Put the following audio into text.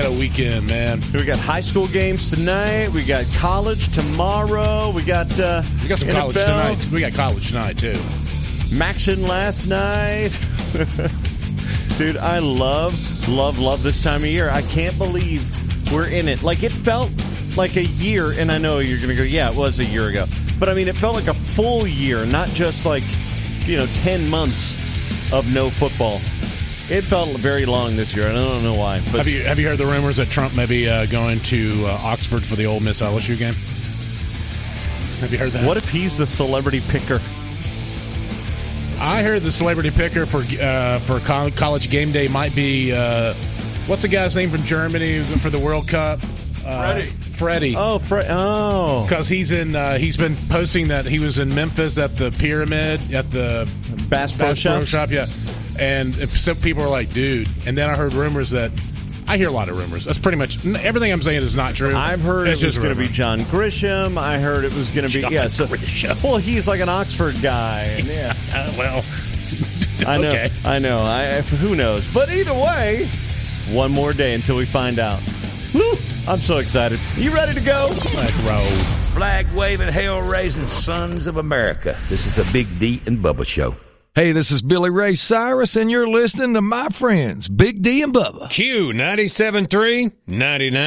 a weekend, man. We got high school games tonight. We got college tomorrow. We got some NFL. College tonight. We got college tonight, too. Maction last night. Dude, I love this time of year. I can't believe we're in it. Like, it felt like a year, and I know you're going to go, yeah, it was a year ago. But, I mean, it felt like a full year, not just like, 10 months of no football. It felt very long this year, and I don't know why. But Have you heard the rumors that Trump may be going to Oxford for the Ole Miss LSU game? Have you heard that? What if he's the celebrity picker? I heard the celebrity picker for college game day might be what's the guy's name from Germany for the World Cup? Freddie. Oh, because he's been posting that he was in Memphis at the Pyramid at the Bass Pro Shop. Yeah, and some people are like, dude. And then I heard rumors that. I hear a lot of rumors. That's pretty much everything I'm saying is not true. I've heard it was going to be John Grisham. I heard it was going to be Grisham. Well, he's like an Oxford guy. And, well, I know. Who knows? But either way, one more day until we find out. Woo! I'm so excited. You ready to go? Let's roll. Flag-waving, hell-raising sons of America. This is a Big D and Bubba show. Hey, this is Billy Ray Cyrus, and you're listening to my friends, Big D and Bubba. Q 97.3, 99.